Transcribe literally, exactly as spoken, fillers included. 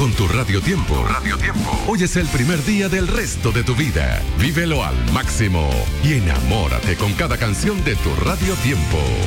con tu Radio Tiempo. Tu Radio Tiempo. Hoy es el primer día del resto de tu vida. Vívelo al máximo y enamórate con cada canción de tu Radio Tiempo.